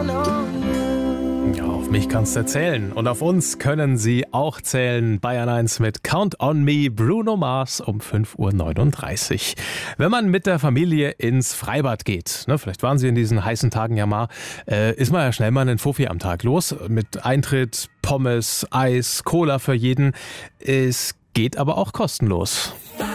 Ja, auf mich kannst du zählen. Und auf uns können Sie auch zählen. Bayern 1 mit Count on Me, Bruno Mars um 5:39 Uhr. Wenn man mit der Familie ins Freibad geht, ne, vielleicht waren Sie in diesen heißen Tagen ja mal, ist man ja schnell mal einen Fuffi am Tag los. Mit Eintritt, Pommes, Eis, Cola für jeden. Es geht aber auch kostenlos.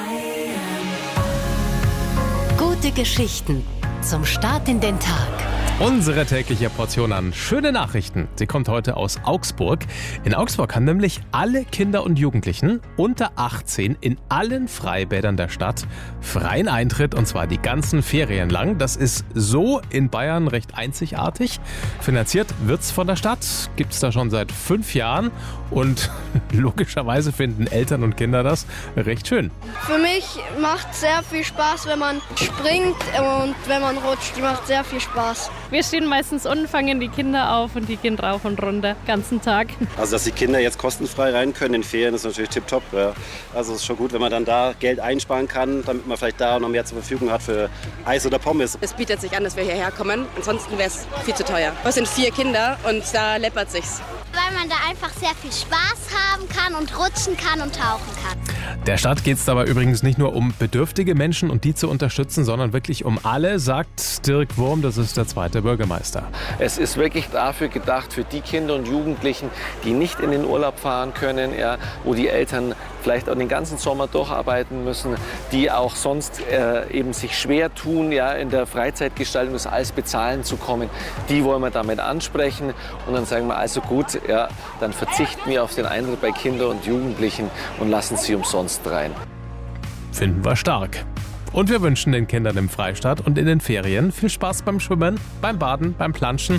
Gute Geschichten zum Start in den Tag. Unsere tägliche Portion an schöne Nachrichten. Sie kommt heute aus Augsburg. In Augsburg haben nämlich alle Kinder und Jugendlichen unter 18 in allen Freibädern der Stadt freien Eintritt, und zwar die ganzen Ferien lang. Das ist so in Bayern recht einzigartig. Finanziert wird's von der Stadt, gibt's da schon seit 5 Jahren, und logischerweise finden Eltern und Kinder das recht schön. Für mich macht sehr viel Spaß, wenn man springt und wenn man rutscht. Die macht sehr viel Spaß. Wir stehen meistens unten, fangen die Kinder auf und die gehen rauf und runter, den ganzen Tag. Also, dass die Kinder jetzt kostenfrei rein können in Ferien, ist natürlich tipptopp. Ja. Also, es ist schon gut, wenn man dann da Geld einsparen kann, damit man vielleicht da noch mehr zur Verfügung hat für Eis oder Pommes. Es bietet sich an, dass wir hierher kommen. Ansonsten wäre es viel zu teuer. Es sind 4 Kinder und da läppert sich's. Weil man da einfach sehr viel Spaß haben kann und rutschen kann und tauchen kann. Der Stadt geht es dabei übrigens nicht nur um bedürftige Menschen und die zu unterstützen, sondern wirklich um alle, sagt Dirk Wurm, das ist der zweite Bürgermeister. Es ist wirklich dafür gedacht, für die Kinder und Jugendlichen, die nicht in den Urlaub fahren können, ja, wo die Eltern vielleicht auch den ganzen Sommer durcharbeiten müssen, die auch sonst eben sich schwer tun, ja, in der Freizeitgestaltung das alles bezahlen zu kommen. Die wollen wir damit ansprechen und dann sagen wir, also gut, ja, dann verzichten wir auf den Eintritt bei Kindern und Jugendlichen und lassen sie umsonst rein. Finden wir stark. Und wir wünschen den Kindern im Freistaat und in den Ferien viel Spaß beim Schwimmen, beim Baden, beim Planschen